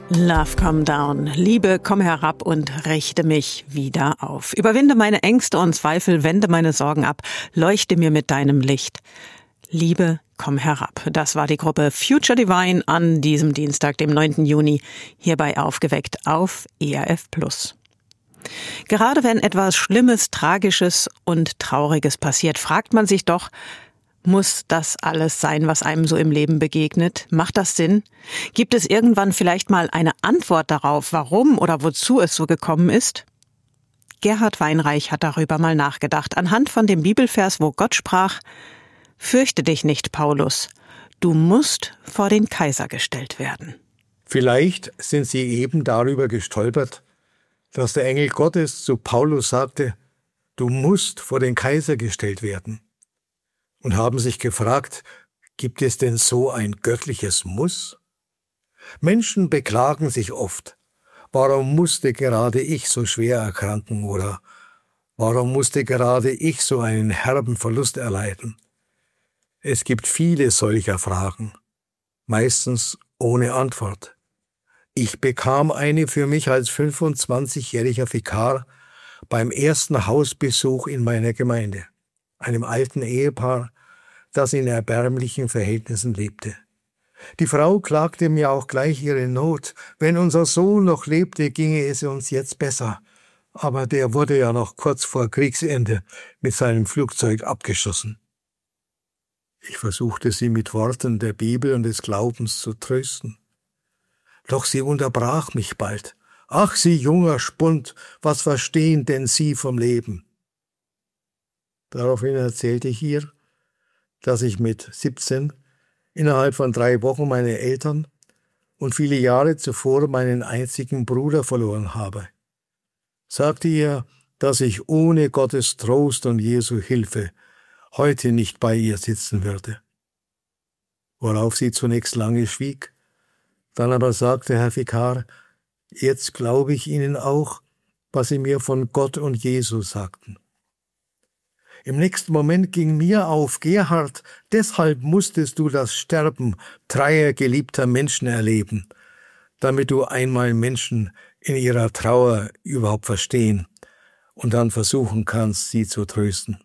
Love, come down. Liebe, komm herab und richte mich wieder auf. Überwinde meine Ängste und Zweifel, wende meine Sorgen ab, leuchte mir mit deinem Licht. Liebe, komm herab. Das war die Gruppe Future Divine an diesem Dienstag, dem 9. Juni, hierbei aufgeweckt auf ERF+. Gerade wenn etwas Schlimmes, Tragisches und Trauriges passiert, fragt man sich doch, muss das alles sein, was einem so im Leben begegnet? Macht das Sinn? Gibt es irgendwann vielleicht mal eine Antwort darauf, warum oder wozu es so gekommen ist? Gerhard Weinreich hat darüber mal nachgedacht, anhand von dem Bibelvers, wo Gott sprach: Fürchte dich nicht, Paulus, du musst vor den Kaiser gestellt werden. Vielleicht sind Sie eben darüber gestolpert, dass der Engel Gottes zu Paulus sagte, du musst vor den Kaiser gestellt werden. Und haben sich gefragt, gibt es denn so ein göttliches Muss? Menschen beklagen sich oft, warum musste gerade ich so schwer erkranken oder warum musste gerade ich so einen herben Verlust erleiden? Es gibt viele solcher Fragen, meistens ohne Antwort. Ich bekam eine für mich als 25-jähriger Vikar beim ersten Hausbesuch in meiner Gemeinde, einem alten Ehepaar, das in erbärmlichen Verhältnissen lebte. Die Frau klagte mir auch gleich ihre Not. Wenn unser Sohn noch lebte, ginge es uns jetzt besser. Aber der wurde ja noch kurz vor Kriegsende mit seinem Flugzeug abgeschossen. Ich versuchte sie mit Worten der Bibel und des Glaubens zu trösten. Doch sie unterbrach mich bald. Ach, Sie junger Spund, was verstehen denn Sie vom Leben? Daraufhin erzählte ich ihr, dass ich mit 17 innerhalb von 3 Wochen meine Eltern und viele Jahre zuvor meinen einzigen Bruder verloren habe. Sagte ihr, dass ich ohne Gottes Trost und Jesu Hilfe heute nicht bei ihr sitzen würde. Worauf sie zunächst lange schwieg, dann aber sagte, Herr Vikar, jetzt glaube ich Ihnen auch, was Sie mir von Gott und Jesus sagten. Im nächsten Moment ging mir auf, Gerhard, deshalb musstest du das Sterben dreier geliebter Menschen erleben, damit du einmal Menschen in ihrer Trauer überhaupt verstehen und dann versuchen kannst, sie zu trösten.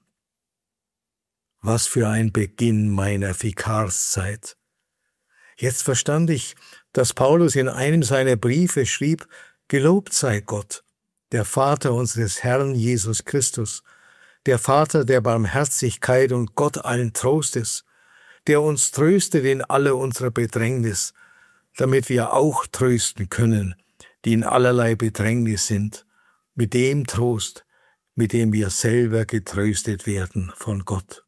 Was für ein Beginn meiner Vikarszeit. Jetzt verstand ich, dass Paulus in einem seiner Briefe schrieb, gelobt sei Gott, der Vater unseres Herrn Jesus Christus, der Vater der Barmherzigkeit und Gott allen Trostes, der uns tröstet in alle unserer Bedrängnis, damit wir auch trösten können, die in allerlei Bedrängnis sind, mit dem Trost, mit dem wir selber getröstet werden von Gott.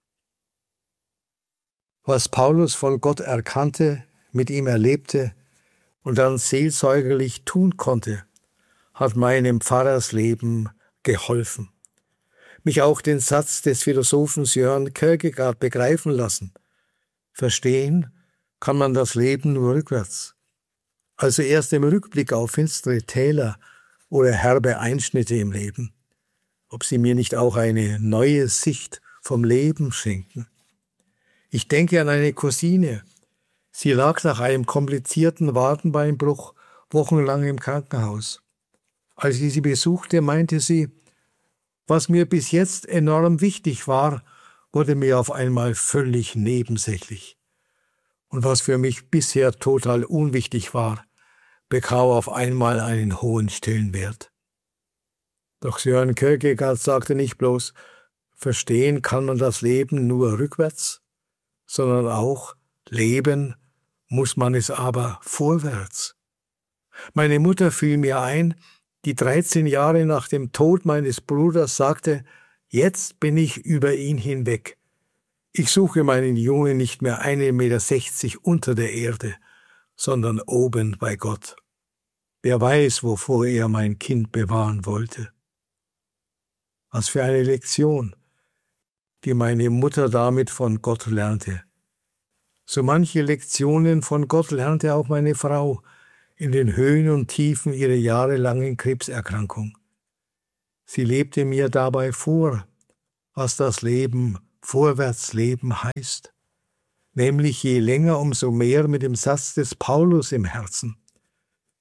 Was Paulus von Gott erkannte, mit ihm erlebte und dann seelsorgerlich tun konnte, hat meinem Pfarrersleben geholfen. Mich auch den Satz des Philosophen Søren Kierkegaard begreifen lassen. Verstehen kann man das Leben nur rückwärts. Also erst im Rückblick auf finstere Täler oder herbe Einschnitte im Leben. Ob sie mir nicht auch eine neue Sicht vom Leben schenken. Ich denke an eine Cousine. Sie lag nach einem komplizierten Wadenbeinbruch wochenlang im Krankenhaus. Als ich sie besuchte, meinte sie, was mir bis jetzt enorm wichtig war, wurde mir auf einmal völlig nebensächlich. Und was für mich bisher total unwichtig war, bekam auf einmal einen hohen Stellenwert. Doch Søren Kierkegaard sagte nicht bloß, verstehen kann man das Leben nur rückwärts, sondern auch leben muss man es aber vorwärts. Meine Mutter fiel mir ein, die 13 Jahre nach dem Tod meines Bruders sagte, jetzt bin ich über ihn hinweg. Ich suche meinen Jungen nicht mehr 1,60 Meter unter der Erde, sondern oben bei Gott. Wer weiß, wovor er mein Kind bewahren wollte. Was für eine Lektion, die meine Mutter damit von Gott lernte. So manche Lektionen von Gott lernte auch meine Frau in den Höhen und Tiefen ihrer jahrelangen Krebserkrankung. Sie lebte mir dabei vor, was das Leben, Vorwärtsleben heißt, nämlich je länger, umso mehr mit dem Satz des Paulus im Herzen.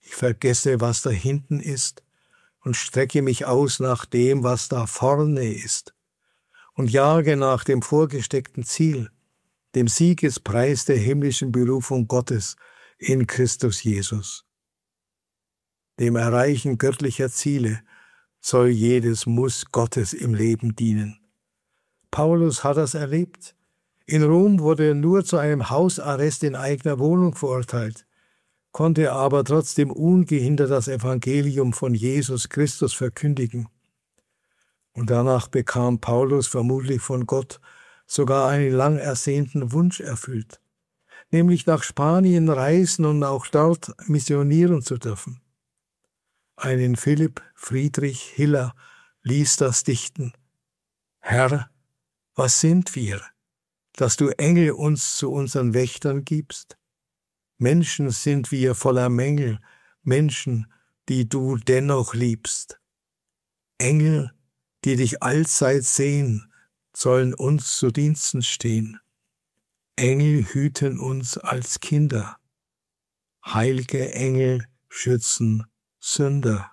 Ich vergesse, was da hinten ist und strecke mich aus nach dem, was da vorne ist und jage nach dem vorgesteckten Ziel, dem Siegespreis der himmlischen Berufung Gottes in Christus Jesus. Dem Erreichen göttlicher Ziele soll jedes Muss Gottes im Leben dienen. Paulus hat das erlebt. In Rom wurde er nur zu einem Hausarrest in eigener Wohnung verurteilt, konnte aber trotzdem ungehindert das Evangelium von Jesus Christus verkündigen. Und danach bekam Paulus vermutlich von Gott sogar einen lang ersehnten Wunsch erfüllt, nämlich nach Spanien reisen und auch dort missionieren zu dürfen. Einen Philipp Friedrich Hiller ließ das dichten: Herr, was sind wir, dass du Engel uns zu unseren Wächtern gibst? Menschen sind wir voller Mängel, Menschen, die du dennoch liebst. Engel, die dich allzeit sehen, sollen uns zu Diensten stehen. Engel hüten uns als Kinder. Heilige Engel schützen Sünder.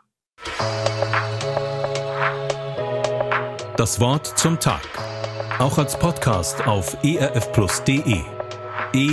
Das Wort zum Tag. Auch als Podcast auf erfplus.de.